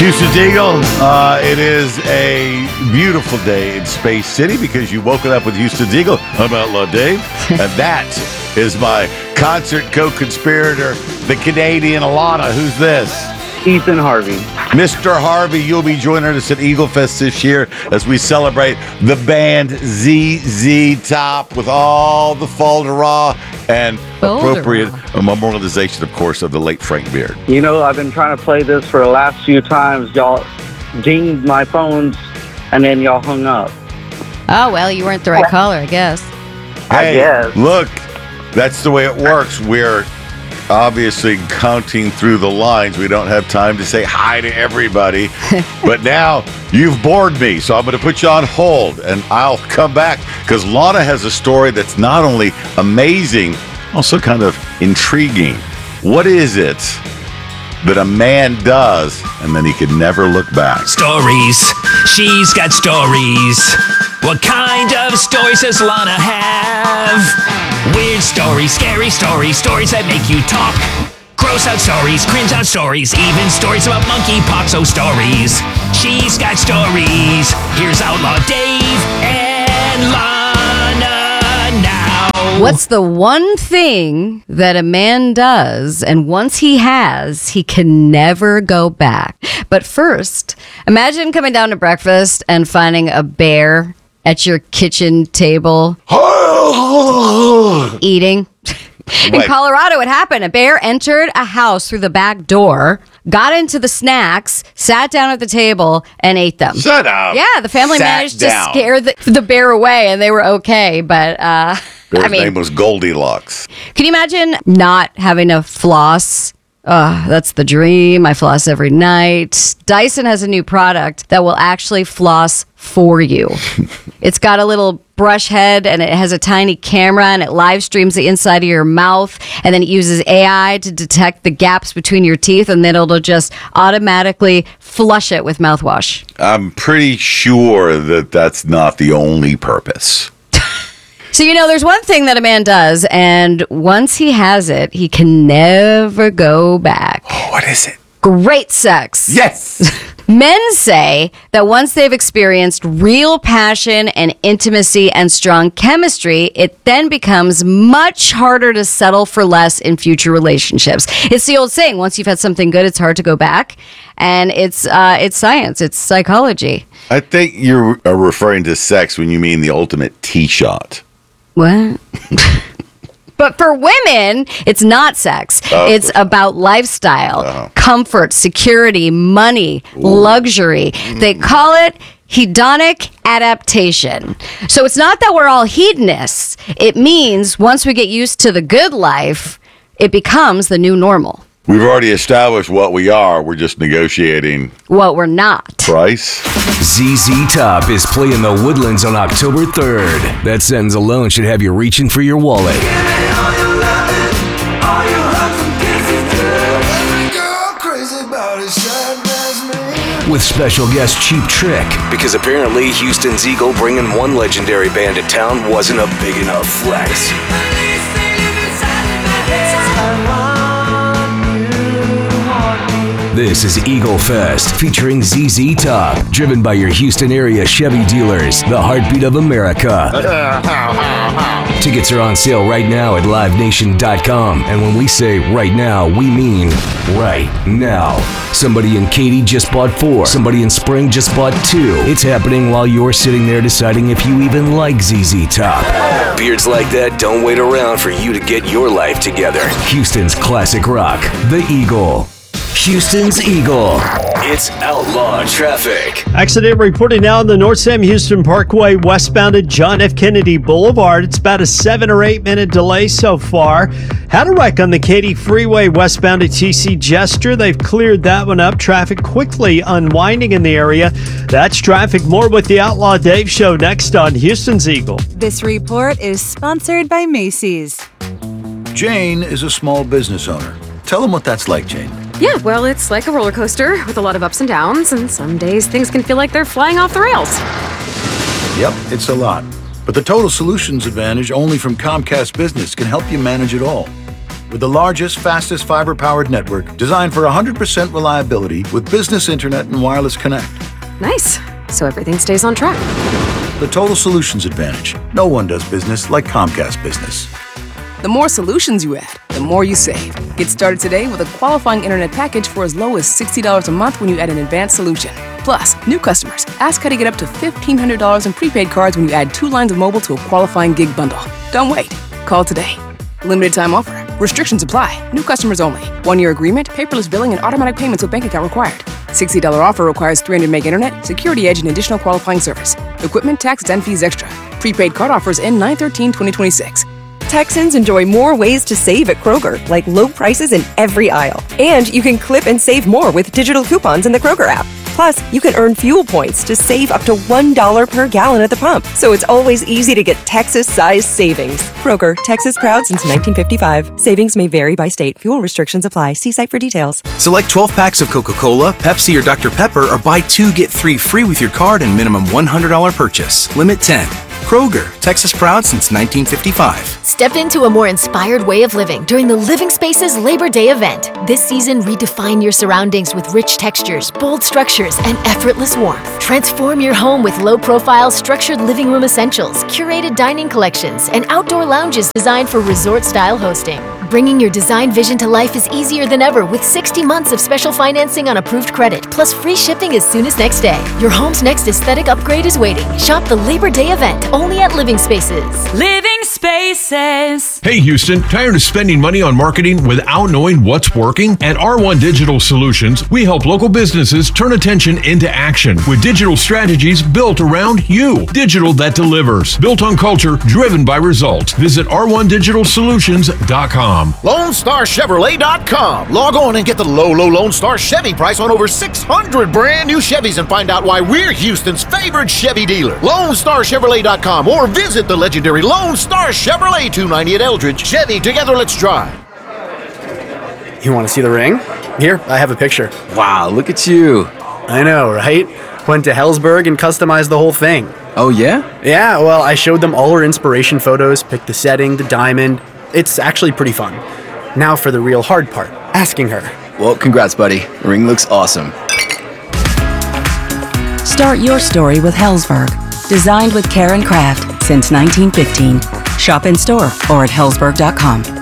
Houston's Eagle, it is a beautiful day in Space City because you woke up with Houston's Eagle. I'm Outlaw Dave, and that is my concert co-conspirator, the Canadian Alana. Who's this? Ethan Harvey. Mr. Harvey, you'll be joining us at Eagle Fest this year as we celebrate the band ZZ Top with all the Falderah and appropriate memorialization, of course, of the late Frank Beard. You know, I've been trying to play this for the last few times. Y'all dinged my phones, and then y'all hung up. Oh, well, you weren't the right caller, I guess. Hey, I guess. Look, that's the way it works. We're obviously counting through the lines. We don't have time to say hi to everybody. But now you've bored me, so I'm going to put you on hold, and I'll come back because Lana has a story that's not only amazing, also kind of intriguing. What is it that a man does and then he can never look back? Stories. She's got stories. What kind of stories does Lana have? Weird stories, scary stories, stories that make you talk. Gross out stories, cringe out stories, even stories about monkeypox. Oh, stories. She's got stories. Here's Outlaw Dave and Lana now. What's the one thing that a man does, and once he has, he can never go back? But first, imagine coming down to breakfast and finding a bear at your kitchen table eating. In Colorado, it happened. A bear entered a house through the back door, got into the snacks, sat down at the table, and ate them. Shut up. Yeah, the family managed to scare the bear away, and they were okay. But, Bear's name was Goldilocks. can you imagine not having to floss? That's the dream. I floss every night. Dyson has a new product that will actually floss for you. It's got a little brush head and it has a tiny camera and it live streams the inside of your mouth, and then it uses AI to detect the gaps between your teeth, and then it'll just automatically flush it with mouthwash. I'm pretty sure that that's not the only purpose. So, there's one thing that a man does, and once he has it, he can never go back. What is it? Great sex. Yes. Men say that once they've experienced real passion and intimacy and strong chemistry, it then becomes much harder to settle for less in future relationships. It's the old saying, once you've had something good, it's hard to go back. And it's science, it's psychology. I think you're referring to sex when you mean the ultimate tee shot. What? But for women, it's not sex. It's about lifestyle, comfort, security, money, luxury. They call it hedonic adaptation. So it's not that we're all hedonists. It means once we get used to the good life, it becomes the new normal. We've already established what we are. We're just negotiating what we're not. Price. ZZ Top is playing the Woodlands on October 3rd. That sentence alone should have you reaching for your wallet. With special guest Cheap Trick, because apparently Houston's Eagle bringing one legendary band to town wasn't a big enough flex. This is Eagle Fest, featuring ZZ Top, driven by your Houston area Chevy dealers, the heartbeat of America. Tickets are on sale right now at livenation.com. And when we say right now, we mean right now. Somebody in Katy just bought 4. Somebody in Spring just bought 2. It's happening while you're sitting there deciding if you even like ZZ Top. Beards like that don't wait around for you to get your life together. Houston's classic rock, the Eagle. Houston's Eagle. It's outlaw traffic. Accident reported now on the North Sam Houston Parkway westbound at John F. Kennedy Boulevard. It's about a 7 or 8 minute delay so far. Had a wreck on the Katy Freeway westbound at TC Jester. They've cleared that one up. Traffic quickly unwinding in the area. That's traffic. More with the Outlaw Dave Show next on Houston's Eagle. This report is sponsored by Macy's. Jane is a small business owner. Tell them what that's like, Jane. Yeah, well, it's like a roller coaster with a lot of ups and downs, and some days things can feel like they're flying off the rails. Yep, it's a lot. But the Total Solutions Advantage only from Comcast Business can help you manage it all. with the largest, fastest fiber-powered network designed for 100% reliability with business internet and wireless connect. Nice. So everything stays on track. The Total Solutions Advantage. No one does business like Comcast Business. The more solutions you add, the more you save. Get started today with a qualifying internet package for as low as $60 a month when you add an advanced solution. Plus, new customers, ask how to get up to $1,500 in prepaid cards when you add 2 lines of mobile to a qualifying gig bundle. Don't wait. Call today. Limited time offer. Restrictions apply. New customers only. 1-year agreement, paperless billing, and automatic payments with bank account required. $60 offer requires 300 meg internet, security edge, and additional qualifying service. Equipment, taxes, and fees extra. Prepaid card offers end 9/13/2026. Texans enjoy more ways to save at Kroger, like low prices in every aisle. And you can clip and save more with digital coupons in the Kroger app. Plus, you can earn fuel points to save up to $1 per gallon at the pump. So it's always easy to get Texas-sized savings. Kroger, Texas proud since 1955. Savings may vary by state. Fuel restrictions apply. See site for details. Select 12 packs of Coca-Cola, Pepsi, or Dr. Pepper, or buy 2, get 3 free with your card and minimum $100 purchase. Limit 10. Kroger, Texas proud since 1955. Step into a more inspired way of living during the Living Spaces Labor Day event. This season, redefine your surroundings with rich textures, bold structures, and effortless warmth. Transform your home with low-profile, structured living room essentials, curated dining collections, and outdoor lounges designed for resort-style hosting. Bringing your design vision to life is easier than ever with 60 months of special financing on approved credit, plus free shipping as soon as next day. Your home's next aesthetic upgrade is waiting. Shop the Labor Day event only at Living Spaces. Living Spaces. Hey Houston, tired of spending money on marketing without knowing what's working? At R1 Digital Solutions, we help local businesses turn attention into action with digital strategies built around you. Digital that delivers. Built on culture, driven by results. Visit r1digitalsolutions.com. LoneStarChevrolet.com. Log on and get the low Lone Star Chevy price on over 600 brand new Chevys and find out why we're Houston's favorite Chevy dealer. LoneStarChevrolet.com or visit the legendary Lone Star Chevrolet, 290 at Eldridge. Chevy, together let's drive. You want to see the ring? Here, I have a picture. Wow, look at you. I know, right? Went to Helzberg and customized the whole thing. Oh, yeah? Yeah, well, I showed them all our inspiration photos, picked the setting, the diamond. It's actually pretty fun. Now for the real hard part, asking her. Well, congrats, buddy. The ring looks awesome. Start your story with Helzberg. Designed with care and craft since 1915. Shop in store or at helzberg.com.